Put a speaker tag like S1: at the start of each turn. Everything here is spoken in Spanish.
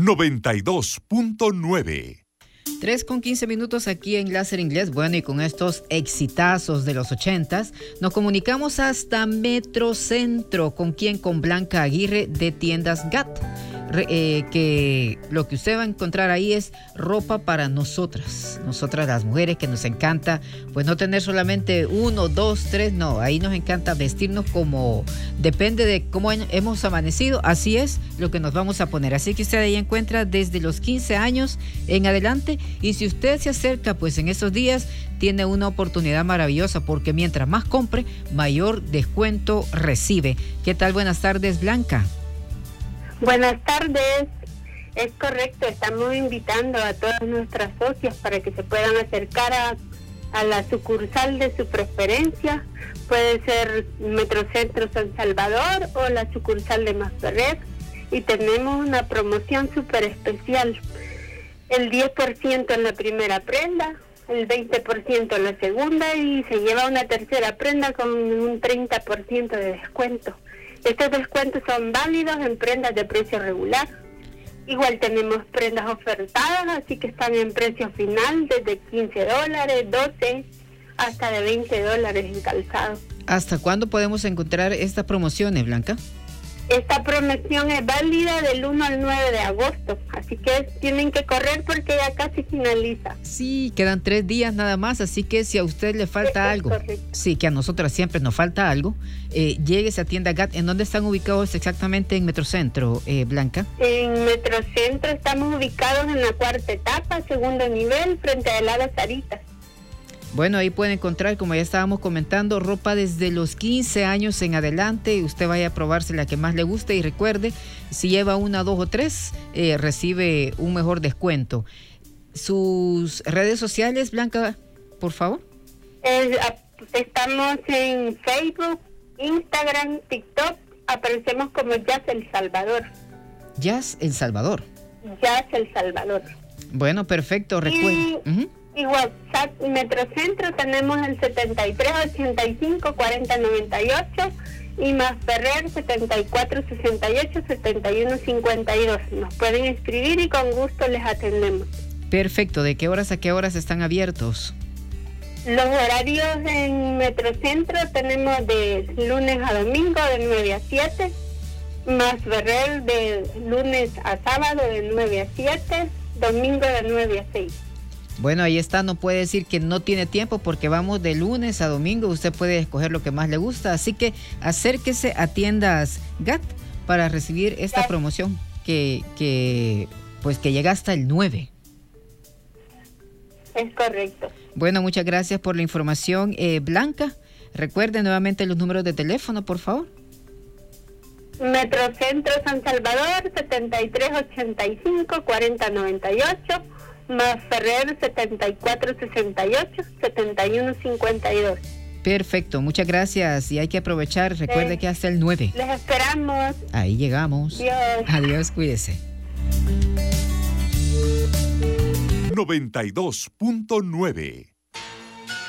S1: 92.9.
S2: 3:15 aquí en Láser Inglés. Bueno, y con estos exitazos de los 80s, nos comunicamos hasta Metrocentro. ¿Con quién? Con Blanca Aguirre de Tiendas GAT. Que lo que usted va a encontrar ahí es ropa para nosotras las mujeres, que nos encanta pues no tener solamente 1, 2, 3, no, ahí nos encanta vestirnos como depende de cómo hemos amanecido, así es lo que nos vamos a poner, así que usted ahí encuentra desde los 15 años en adelante, y si usted se acerca pues en esos días tiene una oportunidad maravillosa, porque mientras más compre, mayor descuento recibe. ¿Qué tal? Buenas tardes, Blanca.
S3: Buenas tardes, es correcto, estamos invitando a todas nuestras socias para que se puedan acercar a la sucursal de su preferencia. Puede ser Metrocentro San Salvador o la sucursal de Masferrer, y tenemos una promoción súper especial: el 10% en la primera prenda, el 20% en la segunda, y se lleva una tercera prenda con un 30% de descuento. Estos descuentos son válidos en prendas de precio regular. Igual tenemos prendas ofertadas, así que están en precio final desde $15, 12, hasta de $20 en calzado.
S2: ¿Hasta cuándo podemos encontrar estas promociones, Blanca?
S3: Esta promoción es válida del 1 al 9 de agosto, así que tienen que correr porque ya casi finaliza.
S2: Sí, quedan 3 días nada más, así que si a usted le falta algo,
S3: correcto.
S2: Sí, que a nosotras siempre nos falta algo, lléguese a Tienda GAT. ¿En dónde están ubicados exactamente en Metrocentro, Blanca?
S3: En Metrocentro estamos ubicados en la cuarta etapa, segundo nivel, frente a la Sarita.
S2: Bueno, ahí puede encontrar, como ya estábamos comentando, ropa desde los 15 años en adelante. Usted vaya a probarse la que más le guste, y recuerde, si lleva 1, 2 o 3, recibe un mejor descuento. Sus redes sociales, Blanca, por favor.
S3: Estamos en Facebook, Instagram, TikTok. Aparecemos como Jazz El Salvador.
S2: Jazz El Salvador.
S3: Jazz El Salvador.
S2: Bueno, perfecto. Recuerde.
S3: Y WhatsApp Metrocentro tenemos el 7385-4098 y Masferrer 7468-7152. Nos pueden escribir y con gusto les atendemos.
S2: Perfecto. ¿De qué horas a qué horas están abiertos?
S3: Los horarios en Metrocentro tenemos de lunes a domingo de 9 a 7, Masferrer de lunes a sábado de 9 a 7, domingo de 9 a 6.
S2: Bueno, ahí está, no puede decir que no tiene tiempo porque vamos de lunes a domingo, usted puede escoger lo que más le gusta, así que acérquese a Tiendas GAT para recibir esta promoción que llega hasta el 9.
S3: Es correcto.
S2: Bueno, muchas gracias por la información, Blanca. Recuerde nuevamente los números de teléfono, por favor.
S3: Metrocentro San Salvador 7385-4098, Masferrer 7468-7152.
S2: Perfecto, muchas gracias, y hay que aprovechar, recuerde que hasta el 9.
S3: Les esperamos.
S2: Ahí llegamos.
S3: Dios.
S2: Adiós, cuídese.
S1: 92.9